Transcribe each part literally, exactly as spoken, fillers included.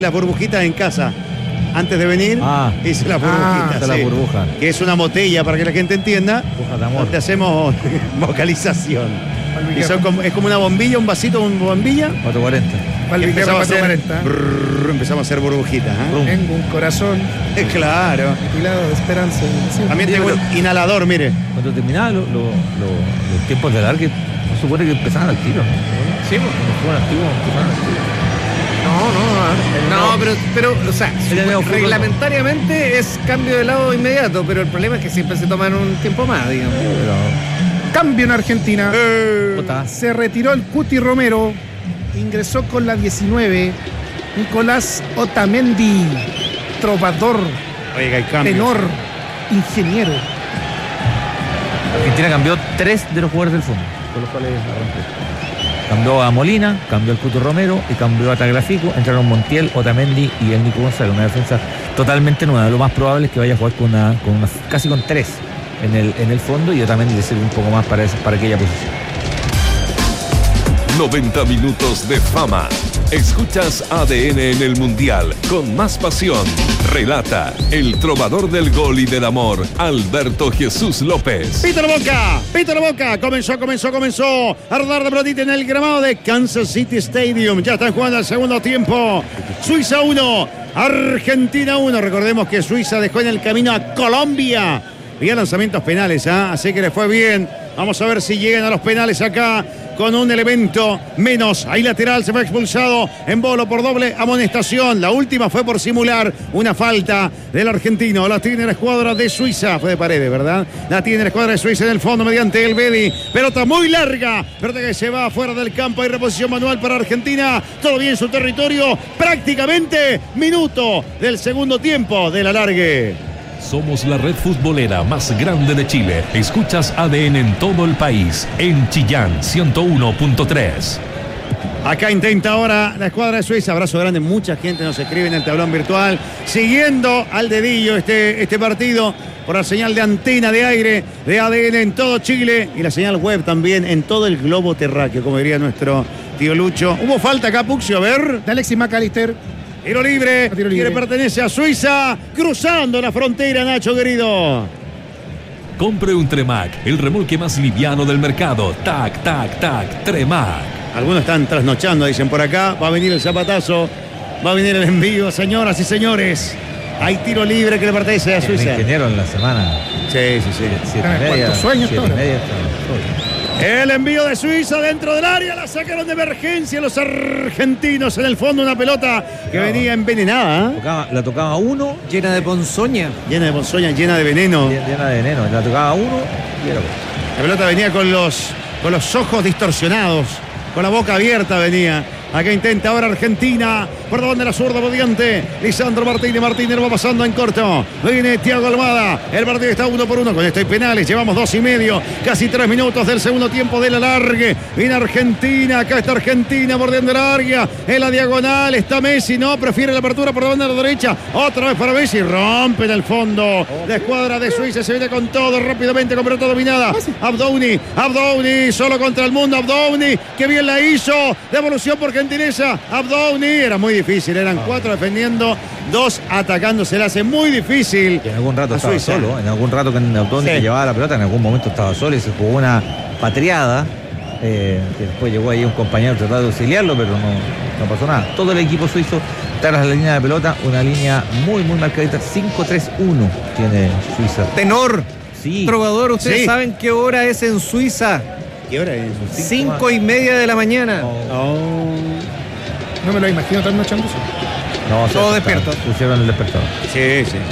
Las burbujitas en casa. Antes de venir, ah, hice las burbujitas. Ah, sí, la burbuja. Que es una botella para que la gente entienda. Burbuja de amor. Te hacemos vocalización. Y son como, es como una bombilla, un vasito con bombilla. cuatrocientos cuarenta. Empezamos a, hacer, cuatrocientos cuarenta. brrr, empezamos a hacer burbujitas. ¿eh? Tengo un corazón. Claro. Mutilado de esperanza. Sí, También tengo un inhalador, mire. Cuando terminaban lo, lo, lo, los tiempos de largue, no supone que empezaban al tiro. Sí, cuando fueron activos, empezaban al tiro. No, no, no, pero, pero, o sea, reglamentariamente es cambio de lado inmediato, pero el problema es que siempre se toman un tiempo más, digamos. Pero... Cambio en Argentina. Eh. Se retiró el Cuti Romero, ingresó con la diecinueve Nicolás Otamendi, trovador, Oiga, hay cambios. tenor, ingeniero. Argentina cambió tres de los jugadores del fondo, con los cuales arrancó. Cambió a Molina, cambió al Cuto Romero y cambió a Tagliafico. Entraron Montiel, Otamendi y el Nico González. Una defensa totalmente nueva. Lo más probable es que vaya a jugar con una, con una casi con tres en el, en el fondo, y Otamendi le sirve un poco más para, ese, para aquella posición. noventa minutos de fama. Escuchas A D N en el Mundial con más pasión. Relata el trovador del gol y del amor, Alberto Jesús López. ¡Pito la boca! ¡Pito la boca! Comenzó, comenzó, comenzó a rodar de pelotita en el gramado de Kansas City Stadium. Ya están jugando el segundo tiempo. Suiza uno, Argentina uno. Recordemos que Suiza dejó en el camino a Colombia. Había lanzamientos penales, ¿eh? Así que le fue bien. Vamos a ver si llegan a los penales acá con un elemento menos. Ahí lateral se fue expulsado en bolo por doble amonestación. La última fue por simular una falta del argentino. La tiene la escuadra de Suiza. Fue de Paredes, ¿verdad? La tiene la escuadra de Suiza en el fondo mediante el Bedi. Pelota muy larga. Pelota que se va fuera del campo. Hay reposición manual para Argentina. Todo bien en su territorio. Prácticamente minuto del segundo tiempo del alargue. Somos la red futbolera más grande de Chile. Escuchas A D N en todo el país. En Chillán, ciento uno punto tres. Acá intenta ahora la escuadra de Suiza. Abrazo grande. Mucha gente nos escribe en el tablón virtual. Siguiendo al dedillo este, este partido por la señal de antena de aire de A D N en todo Chile. Y la señal web también en todo el globo terráqueo, como diría nuestro tío Lucho. ¿Hubo falta acá, Puxio? A ver. De Alexis McAllister. Tiro libre, tiro libre, que pertenece a Suiza, cruzando la frontera, Nacho querido. Compre un Tremac, el remolque más liviano del mercado. Tac, tac, tac, Tremac. Algunos están trasnochando, dicen por acá. Va a venir el zapatazo, va a venir el envío, señoras y señores. Hay tiro libre que le pertenece a Suiza. El ingeniero en la semana. Sí, sí, sí. Siete y media, ¿Cuántos sueños siete y media, El envío de Suiza dentro del área, la sacaron de emergencia los argentinos. En el fondo una pelota que no. venía envenenada. ¿eh? Tocaba, la tocaba uno. Llena de ponzoña. Llena de ponzoña, llena de veneno. Llena de veneno. La tocaba uno y era bueno. La pelota venía con los, con los ojos distorsionados, con la boca abierta venía. Acá intenta ahora Argentina. Por donde la zurda bodeante. Lisandro Martínez. Martínez va pasando en corto. Viene Thiago Almada. El partido está uno por uno. Con esto hay penales. Llevamos dos y medio. Casi tres minutos del segundo tiempo del alargue. Viene Argentina. Acá está Argentina bordeando el área. En la diagonal está Messi. No, prefiere la apertura por donde a la derecha. Otra vez para Messi. Rompe en el fondo. La escuadra de Suiza se viene con todo rápidamente. Con pelota dominada. Abdouni. Abdouni. Solo contra el mundo. Abdouni. Que bien la hizo. Devolución por Argentinesa, Abdouni, era muy difícil, eran cuatro defendiendo, dos atacando, se le hace muy difícil. Y en algún rato estaba Suiza. solo, en algún rato que Abdouni sí. que llevaba la pelota, en algún momento estaba solo y se jugó una patriada, eh, que después llegó ahí un compañero tratando de auxiliarlo, pero no, no pasó nada. Todo el equipo suizo tras la línea de pelota, una línea muy, muy marcadita, cinco tres uno tiene Suiza. Tenor, sí. Trovador, ¿ustedes sí. saben qué hora es en Suiza? ¿Qué hora es? Cinco y media de la mañana. Oh. Oh. No me lo imagino tan noche. No, todo despierto. Pusieron el despertador. Sí, sí.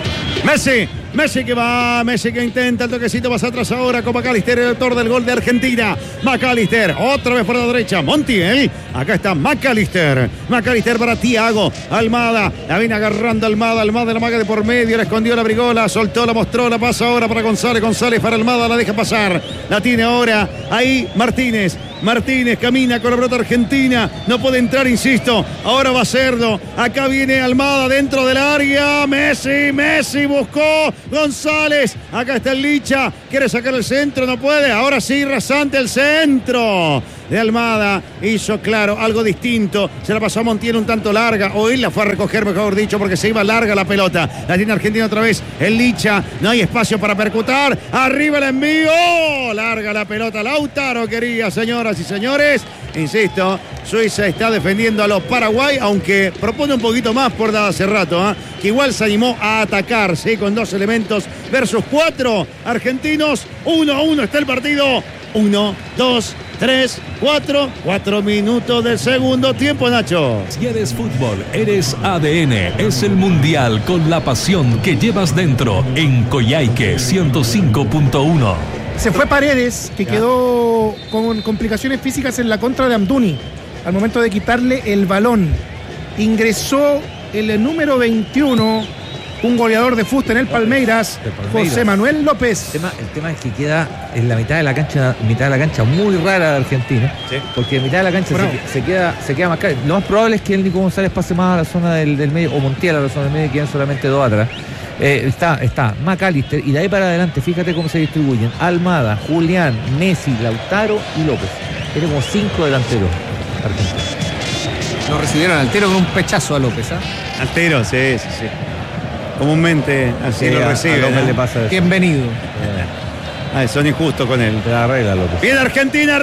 Messi, Messi que va, Messi que intenta el toquecito, pasa atrás ahora con McAllister, el autor del gol de Argentina. McAllister, otra vez por la derecha, Montiel. Acá está McAllister. McAllister para Thiago Almada. La viene agarrando Almada, Almada la maga de por medio, la escondió, la abrigó, la soltó, la mostró, la pasa ahora para González, González para Almada, la deja pasar. La tiene ahora ahí Martínez. Martínez camina con la pelota argentina. No puede entrar, insisto. Ahora va Cerdo. Acá viene Almada dentro del área. Messi, Messi buscó. González. Acá está el Licha. Quiere sacar el centro, no puede. Ahora sí, rasante el centro. de Almada. Hizo, claro, algo distinto. Se la pasó a Montiel un tanto larga. O él la fue a recoger, mejor dicho, porque se iba larga la pelota. La tiene Argentina otra vez. El Licha. No hay espacio para percutar. Arriba el envío. Larga la pelota. Lautaro quería, señoras y señores. Insisto, Suiza está defendiendo a los Paraguay, aunque propone un poquito más por dado hace rato, ¿eh? Que igual se animó a atacar, ¿sí? Con dos elementos versus cuatro argentinos. Uno a uno está el partido. Uno, dos, tres, cuatro. Cuatro minutos del segundo tiempo, Nacho. Si eres fútbol, eres A D N. Es el Mundial con la pasión que llevas dentro en Coyhaique ciento cinco punto uno. Se fue Paredes, que quedó con complicaciones físicas en la contra de Amdouni al momento de quitarle el balón. Ingresó el número veintiuno, un goleador de fuste en el Palmeiras, Palmeiras. José Manuel López. El tema, el tema es que queda en la mitad de la cancha, mitad de la cancha muy rara de Argentina, sí. Porque en mitad de la cancha se, se queda se queda más caro. Lo más probable es que el Nico González pase más a la zona del, del medio, o Montiel a la zona del medio, y quedan solamente dos atrás. Eh, está, está McAllister, y de ahí para adelante, fíjate cómo se distribuyen: Almada, Julián, Messi, Lautaro y López. Tiene como cinco delanteros argentinos. Lo recibieron al tiro con un pechazo a López, ¿ah? ¿eh? Al tiro, sí, sí, sí. Comúnmente así Sí, lo a- recibe. a López ¿no? le pasa eso. Bienvenido. Eh, Ay, son injustos con él. te la arregla, López. Bien, Argentina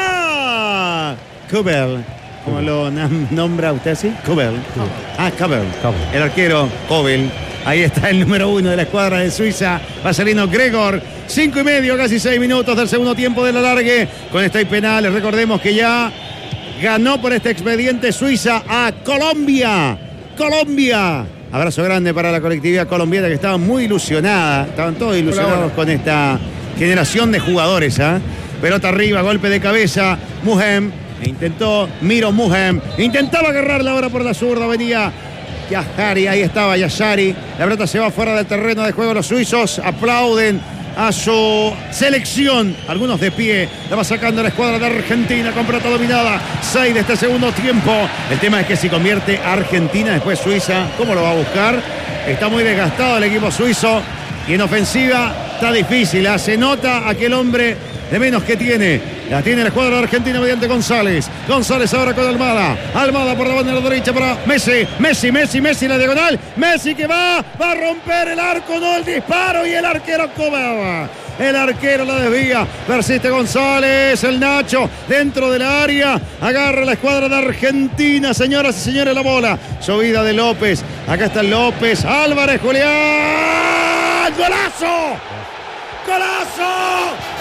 arriba. Kubel. ¿Cómo lo nam- nombra usted así? Kubel. Ah, Kubel. Kubel. El arquero, Kubel. Ahí está el número uno de la escuadra de Suiza. Va saliendo Gregor. Cinco y medio, casi seis minutos del segundo tiempo de la largue. Con este penales, recordemos que ya ganó por este expediente Suiza a Colombia. Colombia. Abrazo grande para la colectividad colombiana, que estaba muy ilusionada. Estaban todos ilusionados Hola, hola. con esta generación de jugadores. ¿eh? Pelota arriba, golpe de cabeza. Muhem intentó, Miro Muhem. Intentaba agarrarla ahora por la zurda. Venía Yashari, ahí estaba Yashari. La pelota se va fuera del terreno de juego. Los suizos aplauden a su selección. Algunos de pie. La va sacando la escuadra de Argentina con pelota dominada. seis de este segundo tiempo. El tema es que si convierte a Argentina, después Suiza, ¿cómo lo va a buscar? Está muy desgastado el equipo suizo. Y en ofensiva está difícil. ¿eh? Se nota aquel hombre de menos que tiene. La tiene la escuadra de Argentina mediante González. González ahora con Almada. Almada por la banda de la derecha para Messi. Messi, Messi, Messi en la diagonal. Messi que va, va a romper el arco, no el disparo. Y el arquero cobraba. El arquero la desvía. Persiste González, el Nacho dentro del área. Agarra la escuadra de Argentina, señoras y señores, la bola. Subida de López. Acá está López. Álvarez, Julián. ¡Golazo! ¡Golazo!